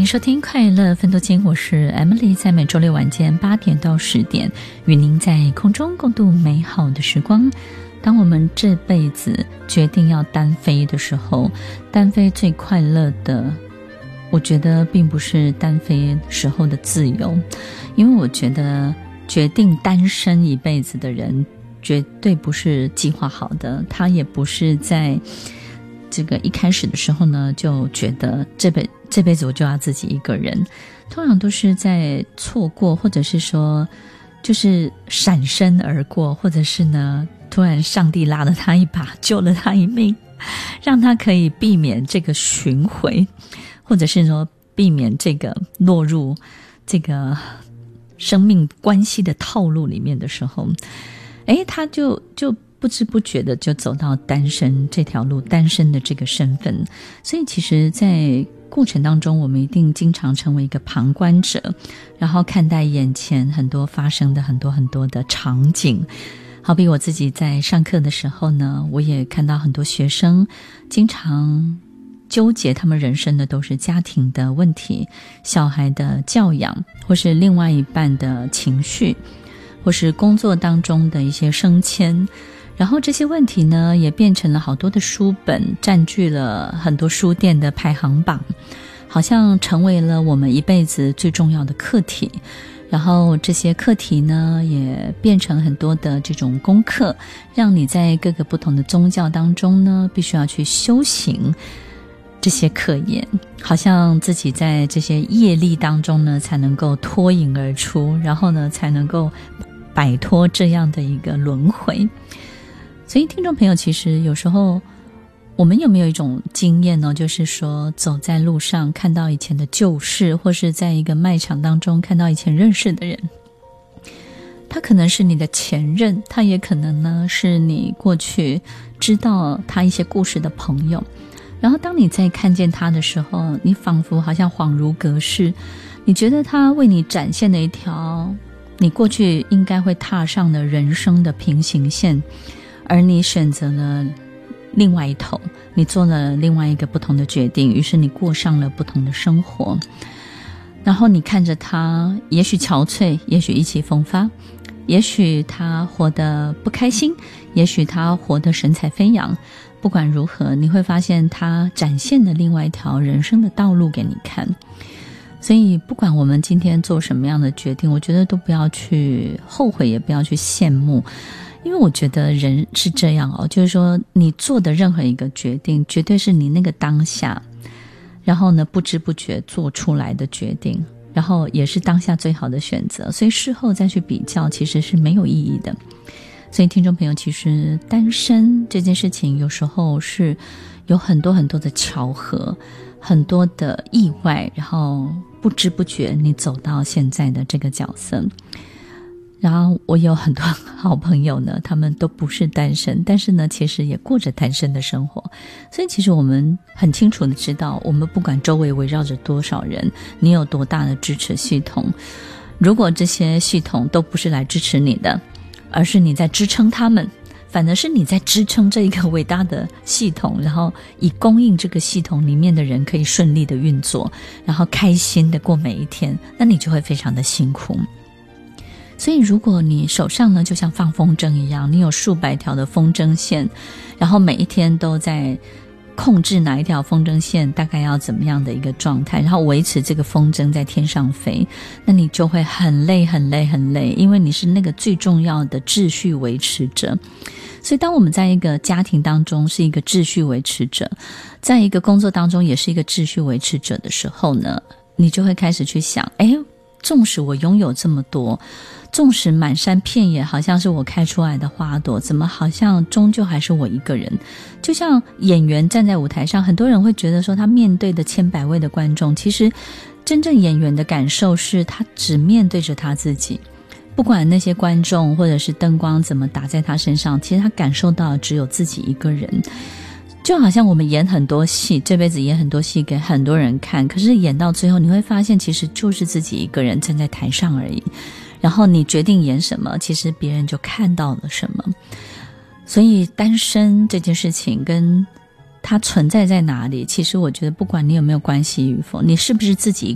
迎收听快乐分多金，我是 Emily， 在每周六晚间8点到10点与您在空中共度美好的时光。当我们这辈子决定要单飞的时候，单飞最快乐的，我觉得并不是单飞时候的自由，因为我觉得决定单身一辈子的人绝对不是计划好的，他也不是在这个一开始的时候呢就觉得这辈子我就要自己一个人，通常都是在错过，或者是说就是闪身而过，或者是呢突然上帝拉了他一把，救了他一命，让他可以避免这个巡回，或者是说避免这个落入这个生命关系的套路里面的时候，他就不知不觉的就走到单身这条路，单身的这个身份。所以其实在过程当中，我们一定经常成为一个旁观者，然后看待眼前很多发生的很多的场景。好比我自己在上课的时候呢，我也看到很多学生经常纠结他们人生的都是家庭的问题，小孩的教养，或是另外一半的情绪，或是工作当中的一些升迁，然后这些问题呢也变成了好多的书本，占据了很多书店的排行榜，好像成为了我们一辈子最重要的课题。然后这些课题呢也变成很多的这种功课，让你在各个不同的宗教当中呢必须要去修行这些课业，好像自己在这些业力当中呢才能够脱颖而出，然后呢才能够摆脱这样的一个轮回。所以听众朋友，其实有时候我们有没有一种经验呢，就是说走在路上看到以前的旧事，或是在一个卖场当中看到以前认识的人，他可能是你的前任，他也可能呢是你过去知道他一些故事的朋友，然后当你在看见他的时候，你仿佛好像恍如隔世，你觉得他为你展现了一条你过去应该会踏上的人生的平行线，而你选择了另外一头，你做了另外一个不同的决定，于是你过上了不同的生活。然后你看着他，也许憔悴，也许意气风发，也许他活得不开心，也许他活得神采飞扬，不管如何，你会发现他展现了另外一条人生的道路给你看。所以不管我们今天做什么样的决定，我觉得都不要去后悔，也不要去羡慕，因为我觉得人是这样就是说你做的任何一个决定，绝对是你那个当下，然后呢不知不觉做出来的决定，然后也是当下最好的选择，所以事后再去比较其实是没有意义的。所以听众朋友，其实单身这件事情有时候是有很多的巧合，很多的意外，然后不知不觉你走到现在的这个角色。然后我有很多好朋友呢，他们都不是单身，但是呢其实也过着单身的生活。所以其实我们很清楚的知道，我们不管周围围绕着多少人，你有多大的支持系统，如果这些系统都不是来支持你的，而是你在支撑他们，反而是你在支撑这一个伟大的系统，然后以供应这个系统里面的人可以顺利的运作，然后开心的过每一天，那你就会非常的辛苦。所以如果你手上呢就像放风筝一样，你有数百条的风筝线，然后每一天都在控制哪一条风筝线大概要怎么样的一个状态，然后维持这个风筝在天上飞，那你就会很累，因为你是那个最重要的秩序维持者。所以当我们在一个家庭当中是一个秩序维持者，在一个工作当中也是一个秩序维持者的时候呢，你就会开始去想，纵使我拥有这么多，纵使满山遍野好像是我开出来的花朵，怎么好像终究还是我一个人。就像演员站在舞台上，很多人会觉得说他面对的千百位的观众，其实真正演员的感受是他只面对着他自己，不管那些观众或者是灯光怎么打在他身上，其实他感受到只有自己一个人。就好像我们演很多戏，这辈子演很多戏给很多人看，可是演到最后你会发现其实就是自己一个人站在台上而已，然后你决定演什么，其实别人就看到了什么。所以单身这件事情跟它存在在哪里，其实我觉得不管你有没有关系与否，你是不是自己一